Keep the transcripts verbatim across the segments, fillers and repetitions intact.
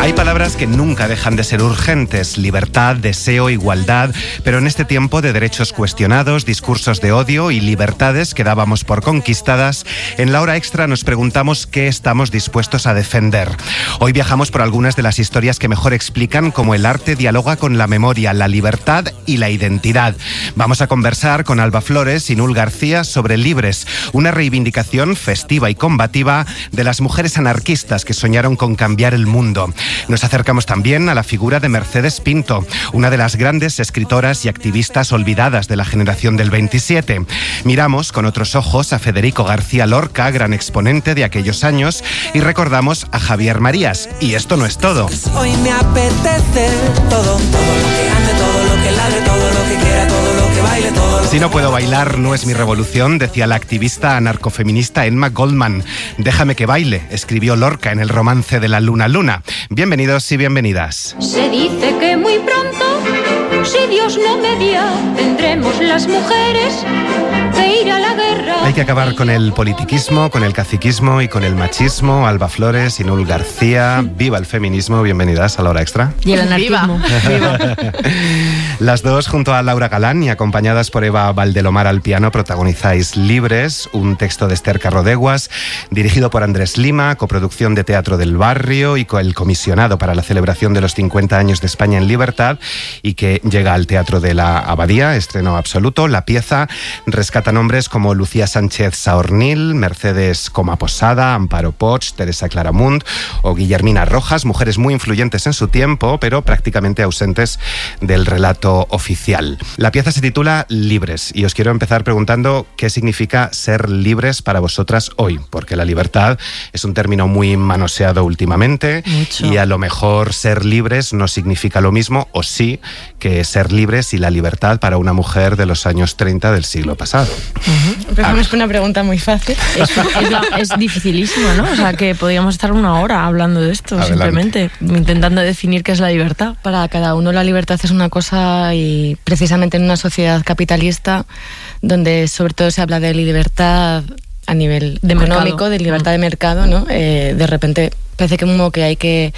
Hay palabras que nunca dejan de ser urgentes: libertad, deseo, igualdad, pero en este tiempo de derechos cuestionados, discursos de odio y libertades que dábamos por conquistadas, en la hora extra nos preguntamos qué estamos dispuestos a defender. Hoy viajamos por algunas de las historias que mejor explican cómo el arte dialoga con la memoria, la libertad y la identidad. Vamos a conversar con Alba Flores y Nul García sobre Libres, una reivindicación festiva y combativa de las mujeres anarquistas que soñaron con cambiar el mundo. Nos acercamos también a la figura de Mercedes Pinto, una de las grandes escritoras y activistas olvidadas de la generación del veintisiete. Miramos con otros ojos a Federico García Lorca, gran exponente de aquellos años, y recordamos a Javier Marías. Y esto no es todo. Hoy me apetece todo, todo lo que ande, todo lo que ladre, todo lo que quiera, todo lo que baile, todo lo Si no puedo bailar, no es mi revolución, decía la activista anarcofeminista Emma Goldman. Déjame que baile, escribió Lorca en el romance de la Luna Luna. Bienvenidos y bienvenidas. Se dice que muy pronto, si Dios no media, tendremos las mujeres que ir a la guerra. Hay que acabar con el politiquismo, con el caciquismo y con el machismo. Alba Flores y Nul García, viva el feminismo, bienvenidas a la hora extra. Y el anarquismo. Viva. Las dos, junto a Laura Galán y acompañadas por Eva Valdelomar al piano, protagonizáis Libres, un texto de Esther Carrodeguas, dirigido por Andrés Lima, coproducción de Teatro del Barrio y con el comisionado para la celebración de los cincuenta años de España en libertad, y que llega al Teatro de la Abadía, estreno absoluto. La pieza rescata nombres como Lucía Sánchez Saornil, Mercedes Coma Posada, Amparo Poch, Teresa Claramunt o Guillermina Rojas, mujeres muy influyentes en su tiempo, pero prácticamente ausentes del relato oficial. La pieza se titula Libres, y os quiero empezar preguntando qué significa ser libres para vosotras hoy, porque la libertad es un término muy manoseado últimamente. Mucho. Y a lo mejor ser libres no significa lo mismo, o sí, que ser libres y la libertad para una mujer de los años treinta del siglo pasado. Uh-huh. Pero es una pregunta muy fácil. Es, es, la, es dificilísimo, ¿no? O sea, que podríamos estar una hora hablando de esto. Adelante. Simplemente intentando definir qué es la libertad. Para cada uno la libertad es una cosa, y precisamente en una sociedad capitalista donde sobre todo se habla de libertad a nivel de económico, mercado. De libertad de mercado, ¿no? Eh, de repente parece que como que hay que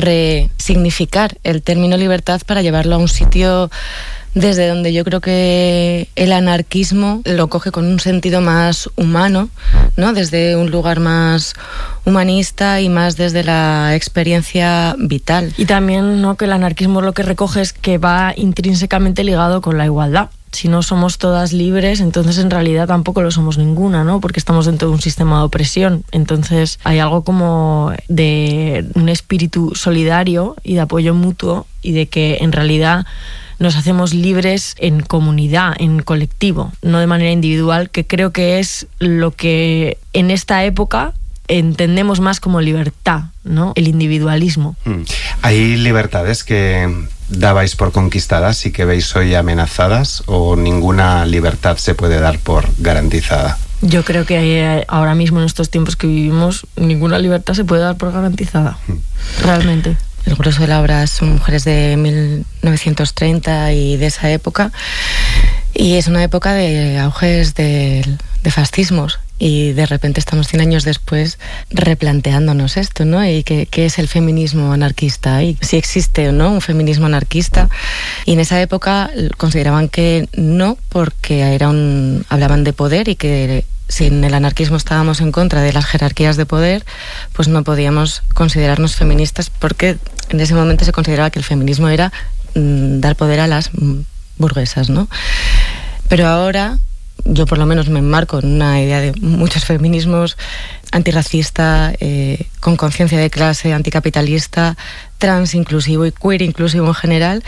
resignificar el término libertad para llevarlo a un sitio desde donde yo creo que el anarquismo lo coge con un sentido más humano, ¿no? Desde un lugar más humanista y más desde la experiencia vital. Y también, ¿no?, que el anarquismo lo que recoge es que va intrínsecamente ligado con la igualdad. Si no somos todas libres, entonces en realidad tampoco lo somos ninguna, ¿no? Porque estamos dentro de un sistema de opresión. Entonces hay algo como de un espíritu solidario y de apoyo mutuo, y de que en realidad nos hacemos libres en comunidad, en colectivo, no de manera individual, que creo que es lo que en esta época entendemos más como libertad, ¿no? El individualismo. Mm. ¿Hay libertades que dabais por conquistadas y que veis hoy amenazadas, o ninguna libertad se puede dar por garantizada? Yo creo que ahora mismo, en estos tiempos que vivimos, ninguna libertad se puede dar por garantizada, mm. realmente. El grueso de la obra son mujeres de mil novecientos treinta y de esa época, y es una época de auges de, de fascismos, y de repente estamos cien años después replanteándonos esto, ¿no? Y qué, qué es el feminismo anarquista, y si existe o no un feminismo anarquista. Y en esa época consideraban que no, porque era un, hablaban de poder, y que si en el anarquismo estábamos en contra de las jerarquías de poder, pues no podíamos considerarnos feministas, porque en ese momento se consideraba que el feminismo era mm, dar poder a las mm, burguesas, ¿no? Pero ahora yo por lo menos me enmarco en una idea de muchos feminismos: antirracista, eh, con conciencia de clase, anticapitalista, trans inclusivo y queer inclusivo en general,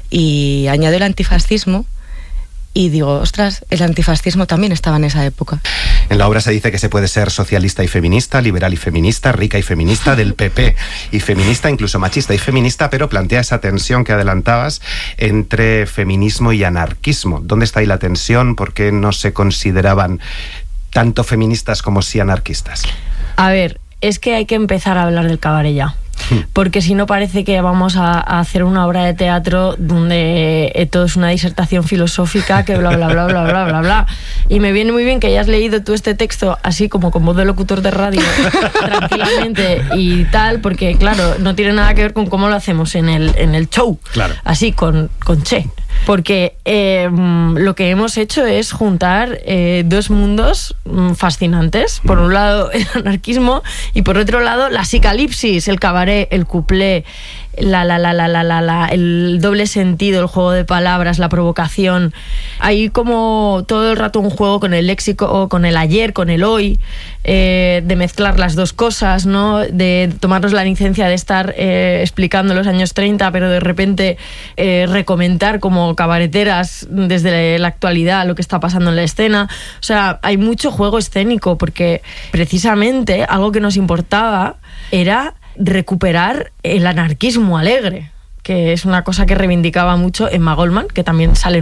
y añado el antifascismo. Y digo, ostras, el antifascismo también estaba en esa época. En la obra se dice que se puede ser socialista y feminista, liberal y feminista, rica y feminista, del P P y feminista, incluso machista y feminista, pero plantea esa tensión que adelantabas entre feminismo y anarquismo. ¿Dónde está ahí la tensión? ¿Por qué no se consideraban tanto feministas como sí anarquistas? A ver, es que hay que empezar a hablar del cabaret ya. porque si no parece que vamos a, a hacer una obra de teatro donde eh, todo es una disertación filosófica que bla, bla, bla, bla, bla, bla, bla. Y me viene muy bien que hayas leído tú este texto así como con voz de locutor de radio, tranquilamente y tal, porque claro, no tiene nada que ver con cómo lo hacemos en el, en el show, claro. así con, con Che. Porque eh, lo que hemos hecho es juntar eh, dos mundos fascinantes. Por un lado el anarquismo y por otro lado la psicalipsis, el cabaret, el cuplé, la, la, la, la, la, la, la, el doble sentido, el juego de palabras, la provocación. Hay como todo el rato un juego con el léxico, con el ayer, con el hoy, eh, de mezclar las dos cosas, ¿no? De tomarnos la licencia de estar eh, explicando los años treinta, pero de repente eh, recomentar como cabareteras desde la actualidad lo que está pasando en la escena. O sea, hay mucho juego escénico porque precisamente algo que nos importaba era recuperar el anarquismo alegre, que es una cosa que reivindicaba mucho Emma Goldman, que también sale